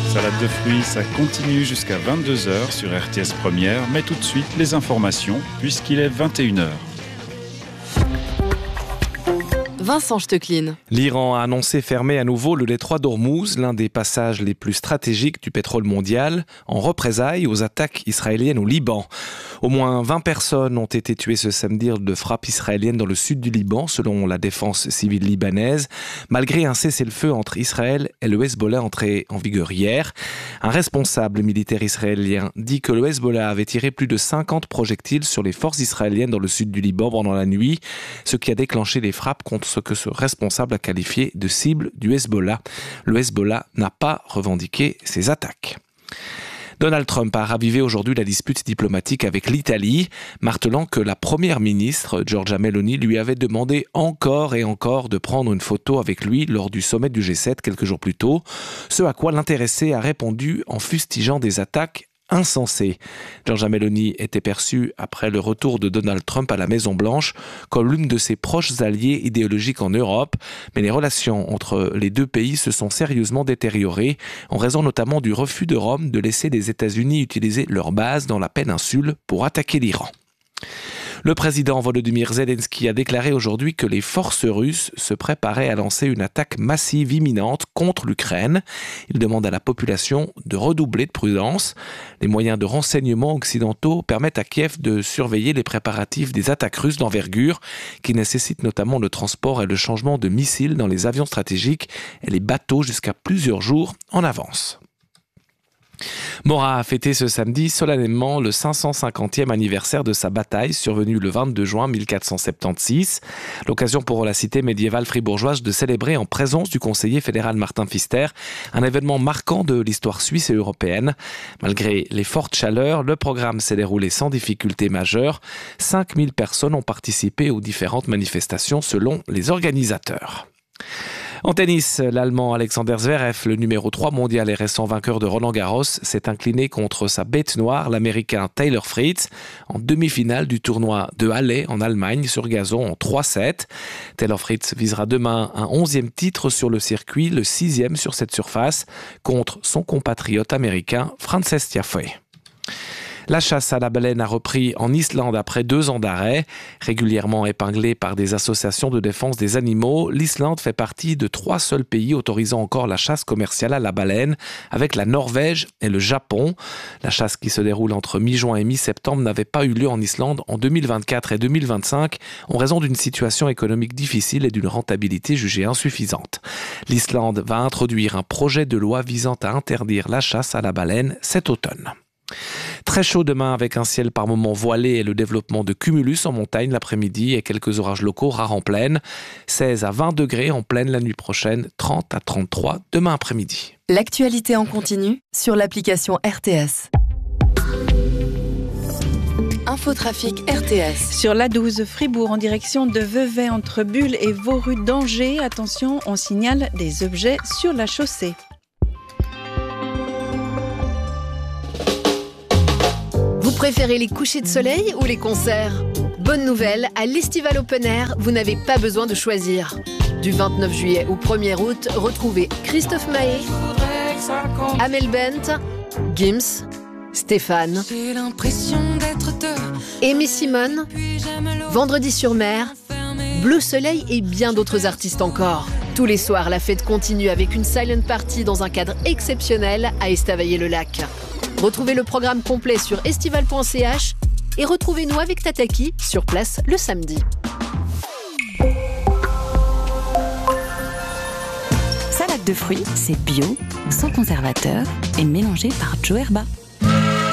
Salade de fruits, ça continue jusqu'à 22h sur RTS Première, mais tout de suite les informations puisqu'il est 21h. Vincent Stecklin. L'Iran a annoncé fermer à nouveau le détroit d'Ormuz, l'un des passages les plus stratégiques du pétrole mondial, en représailles aux attaques israéliennes au Liban. Au moins 20 personnes ont été tuées ce samedi de frappes israéliennes dans le sud du Liban, selon la défense civile libanaise, malgré un cessez-le-feu entre Israël et le Hezbollah entré en vigueur hier. Un responsable militaire israélien dit que le Hezbollah avait tiré plus de 50 projectiles sur les forces israéliennes dans le sud du Liban pendant la nuit, ce qui a déclenché des frappes contre ce que ce responsable a qualifié de cible du Hezbollah. Le Hezbollah n'a pas revendiqué ces attaques. Donald Trump a ravivé aujourd'hui la dispute diplomatique avec l'Italie, martelant que la première ministre, Giorgia Meloni, lui avait demandé encore et encore de prendre une photo avec lui lors du sommet du G7 quelques jours plus tôt, ce à quoi l'intéressé a répondu en fustigeant des attaques insensé. Giorgia Meloni était perçue, après le retour de Donald Trump à la Maison-Blanche, comme l'une de ses proches alliés idéologiques en Europe, mais les relations entre les deux pays se sont sérieusement détériorées, en raison notamment du refus de Rome de laisser les États-Unis utiliser leur base dans la péninsule pour attaquer l'Iran. Le président Volodymyr Zelensky a déclaré aujourd'hui que les forces russes se préparaient à lancer une attaque massive imminente contre l'Ukraine. Il demande à la population de redoubler de prudence. Les moyens de renseignement occidentaux permettent à Kiev de surveiller les préparatifs des attaques russes d'envergure qui nécessitent notamment le transport et le changement de missiles dans les avions stratégiques et les bateaux jusqu'à plusieurs jours en avance. Morat a fêté ce samedi solennellement le 550e anniversaire de sa bataille survenue le 22 juin 1476. L'occasion pour la cité médiévale fribourgeoise de célébrer en présence du conseiller fédéral Martin Pfister un événement marquant de l'histoire suisse et européenne. Malgré les fortes chaleurs, le programme s'est déroulé sans difficulté majeure. 5000 personnes ont participé aux différentes manifestations selon les organisateurs. En tennis, l'Allemand Alexander Zverev, le numéro 3 mondial et récent vainqueur de Roland-Garros, s'est incliné contre sa bête noire, l'Américain Taylor Fritz, en demi-finale du tournoi de Halle en Allemagne sur gazon en 3-7. Taylor Fritz visera demain un 11e titre sur le circuit, le 6e sur cette surface, contre son compatriote américain Frances Tiafoe. La chasse à la baleine a repris en Islande après 2 ans d'arrêt. Régulièrement épinglée par des associations de défense des animaux, l'Islande fait partie de 3 seuls pays autorisant encore la chasse commerciale à la baleine, avec la Norvège et le Japon. La chasse qui se déroule entre mi-juin et mi-septembre n'avait pas eu lieu en Islande en 2024 et 2025 en raison d'une situation économique difficile et d'une rentabilité jugée insuffisante. L'Islande va introduire un projet de loi visant à interdire la chasse à la baleine cet automne. Très chaud demain avec un ciel par moments voilé et le développement de cumulus en montagne l'après-midi et quelques orages locaux rares en plaine. 16 à 20 degrés en plaine la nuit prochaine, 30 à 33 demain après-midi. L'actualité en continu sur l'application RTS. Infotrafic RTS. Sur l'A12 Fribourg en direction de Vevey entre Bulle et Vaurus danger. Attention, on signale des objets sur la chaussée. Vous préférez les couchers de soleil ou les concerts ? Bonne nouvelle, à l'Estival Open Air, vous n'avez pas besoin de choisir. Du 29 juillet au 1er août, retrouvez Christophe Maé, Amel Bent, Gims, Stéphane, Aimé Simone, Vendredi sur mer, Bleu Soleil et bien d'autres artistes encore. Tous les soirs, la fête continue avec une silent party dans un cadre exceptionnel à Estavayer-le-Lac. Retrouvez le programme complet sur estival.ch et retrouvez-nous avec Tataki sur place le samedi. Salade de fruits, c'est bio, sans conservateur et mélangé par Joe Herba.